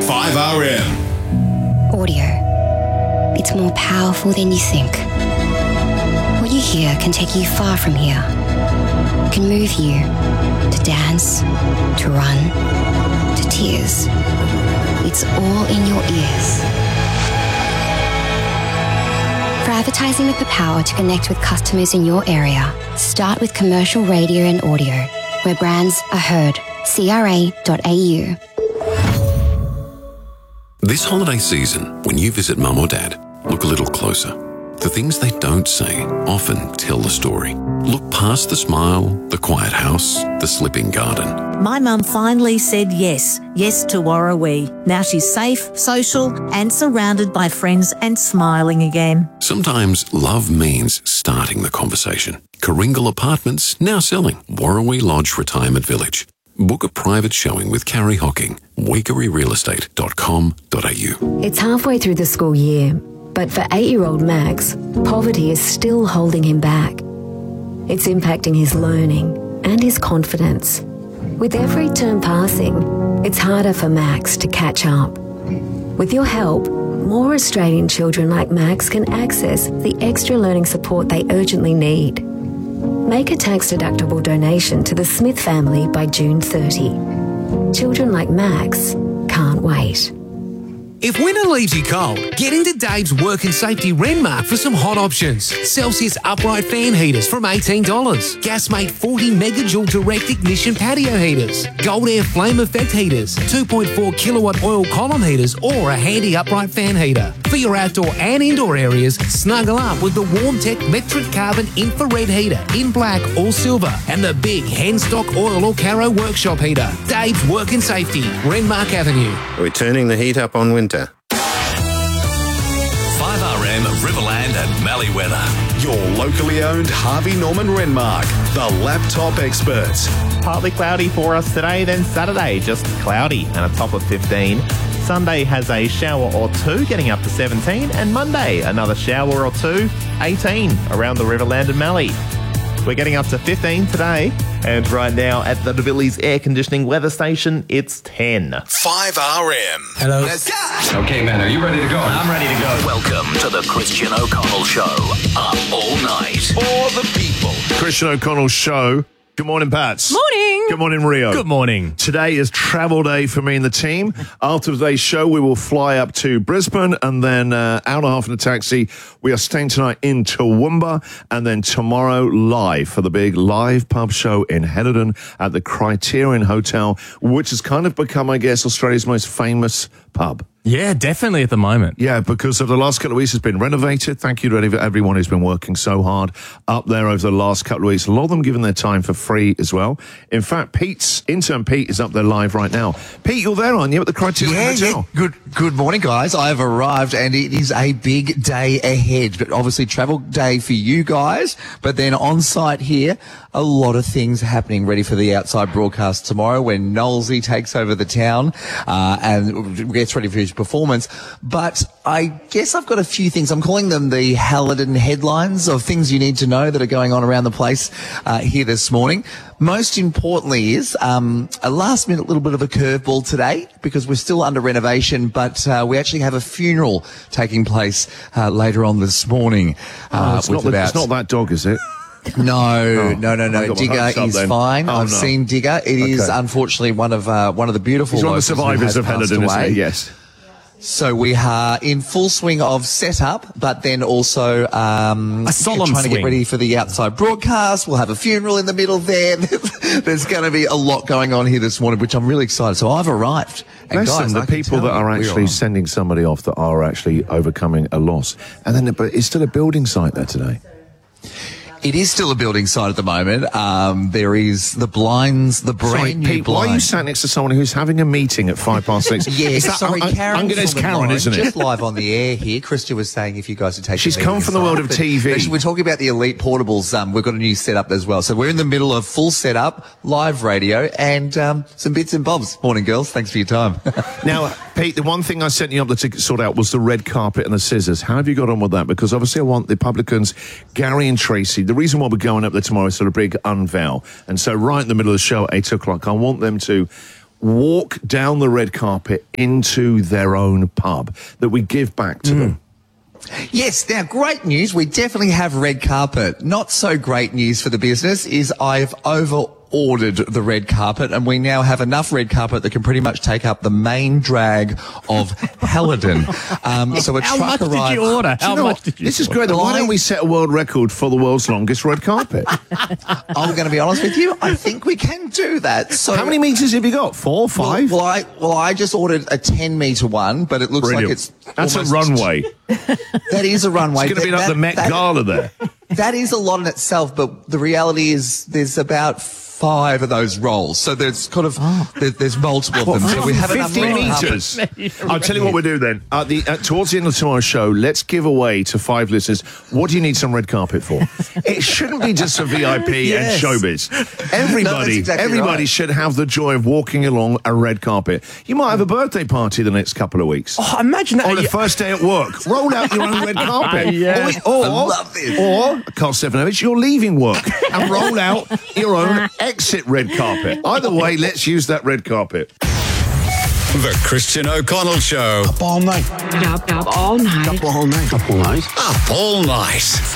5RM. Audio. It's more powerful than you think. What you hear can take you far from here. It can move you to dance, to run, to tears. It's all in your ears. For advertising with the power to connect with customers in your area, start with commercial radio and audio, where brands are heard. CRA.au. This holiday season, when you visit Mum or Dad, look a little closer. The things they don't say often tell the story. Look past the smile, the quiet house, the slipping garden. My mum finally said yes to Warrawee. Now she's safe, social and surrounded by friends and smiling again. Sometimes love means starting the conversation. Karingal Apartments now selling Warrawee Lodge Retirement Village. Book a private showing with Carrie Hocking, weekeryrealestate.com.au. It's halfway through the school year, but for 8-year-old Max, poverty is still holding him back. It's impacting his learning and his confidence. With every term passing, it's harder for Max to catch up. With your help, more Australian children like Max can access the extra learning support they urgently need. Make a tax-deductible donation to the Smith family by June 30. Children like Max can't wait. If winter leaves you cold, get into Dave's Work and Safety Renmark for some hot options. Celsius upright fan heaters from $18. Gasmate 40 megajoule direct ignition patio heaters. Gold Air flame effect heaters. 2.4 kilowatt oil column heaters or a handy upright fan heater. For your outdoor and indoor areas, snuggle up with the WarmTech metric carbon infrared heater in black or silver and the big Henstock oil or Caro workshop heater. Dave's Work and Safety, Renmark Avenue. We're turning the heat up on winter. 5RM Riverland and Mallee weather. Your locally owned Harvey Norman Renmark, the laptop experts. Partly cloudy for us today, then Saturday just cloudy and a top of 15. Sunday has a shower or two, getting up to 17, and Monday another shower or two, 18 around the Riverland and Mallee. We're getting up to 15 today, and right now at the DeVillies Air Conditioning weather station, it's 10. 5RM. Hello. Let's go. Okay, man, are you ready to go? I'm ready to go. Welcome to the Christian O'Connell Show. Up all night for the people. Christian O'Connell Show. Good morning, Pats. Morning. Good morning, Rio. Good morning. Today is travel day for me and the team. After today's show, we will fly up to Brisbane and then hour and a half in a taxi. We are staying tonight in Toowoomba and then tomorrow live for the big live pub show in Henerton at the Criterion Hotel, which has kind of become, I guess, Australia's most famous pub. Yeah, definitely at the moment. Yeah, because of the last couple of weeks, it's been renovated. Thank you to everyone who's been working so hard up there over the last couple of weeks. A lot of them giving their time for free as well. In fact, intern Pete is up there live right now. Pete, you're there, aren't you, at the Criterion Hotel? Yeah. Good morning, guys. I have arrived, and it is a big day ahead. But obviously, travel day for you guys. But then on site here, a lot of things happening ready for the outside broadcast tomorrow when Knowlesy takes over the town and gets ready for his performance. But I guess I've got a few things. I'm calling them the Hallidan headlines of things you need to know that are going on around the place here this morning. Most importantly is a last minute little bit of a curveball today because we're still under renovation, but we actually have a funeral taking place later on this morning. It's not that dog, is it? No. Digger is fine. I've seen Digger. It is unfortunately one of the beautiful. He's one of the survivors of Henerton, isn't he? Yes. So we are in full swing of setup, but then also a solemn trying to get ready for the outside broadcast. We'll have a funeral in the middle there. There's going to be a lot going on here this morning, which I'm really excited. So I've arrived. And guys, the people that are actually sending somebody off that are actually overcoming a loss. And then but it's still a building site there today. It is still a building site at the moment. There is the blinds, the brand new Pete, blinds. why are you sat next to someone who's having a meeting at 6:05? Yeah, sorry, Karen. It's Karen, isn't it? Just live on the air here. Christian was saying if you guys would take She's come from the world of TV. We're talking about the Elite Portables. We've got a new setup as well. So we're in the middle of full setup, live radio, and some bits and bobs. Morning, girls. Thanks for your time. Now, Pete, the one thing I sent you up to sort out was the red carpet and the scissors. How have you got on with that? Because obviously I want the publicans, Gary and Tracy. The reason why we're going up there tomorrow is sort of big unveil. And so right in the middle of the show at 8 o'clock, I want them to walk down the red carpet into their own pub that we give back to them. Yes, now great news. We definitely have red carpet. Not so great news for the business is I've over-ordered the red carpet and we now have enough red carpet that can pretty much take up the main drag of Helidon. So a How truck much did arrived. you order? How much did you This is order? great. Why don't we set a world record for the world's longest red carpet? I'm going to be honest with you. I think we can do that. So How many metres have you got? 4, 5? Well, I just ordered a 10-metre one, but it looks Brilliant. like it's That's a almost- runway. That is a runway. It's going to be like the Met Gala there. That is a lot in itself, but the reality is there's about 5 of those rolls. So there's kind of there's multiple of them. So we have enough 50 red carpet. metres. I'll tell you what we'll do then. Towards the end of tomorrow's show, let's give away to 5 listeners. What do you need some red carpet for? It shouldn't be just for VIP Yes. and showbiz. No, that's exactly Everybody right. should have the joy of walking along a red carpet. You might have a birthday party the next couple of weeks. Oh, imagine that. Or the first day at work. Roll out your own red carpet. Yeah. I love this. Or, Carl Stefanovic, you're leaving work and roll out your own exit red carpet. Either way, let's use that red carpet. The Christian O'Connell Show. Up all night. Up all night. Up all night. Up all night. Up all night.